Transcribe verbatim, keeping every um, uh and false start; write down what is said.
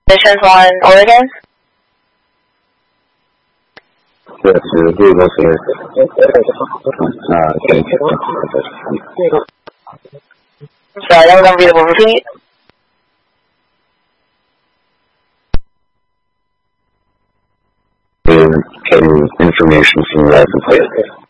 Missions one, Oregon? Yes, uh, Google here. Uh, thank you. Sorry, that was unreadable. Repeat. Getting information from the license plate.